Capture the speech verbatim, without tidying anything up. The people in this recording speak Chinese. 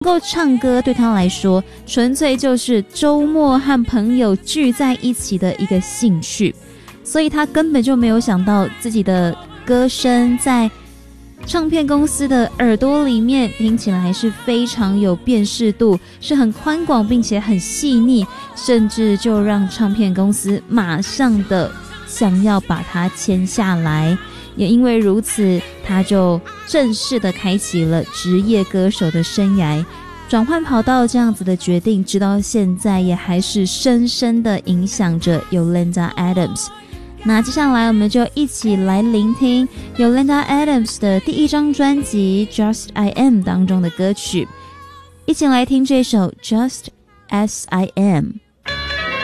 能够唱歌对他来说纯粹就是周末和朋友聚在一起的一个兴趣，所以他根本就没有想到自己的歌声在唱片公司的耳朵里面听起来是非常有辨识度，是很宽广并且很细腻，甚至就让唱片公司马上的想要把他签下来。也因为如此，他就正式的开启了职业歌手的生涯，转换跑道这样子的决定直到现在也还是深深的影响着 Yolanda Adams。那接下来我们就一起来聆听 Yolanda Adams 的第一张专辑 Just I Am 当中的歌曲，一起来听这首 Just As I Am。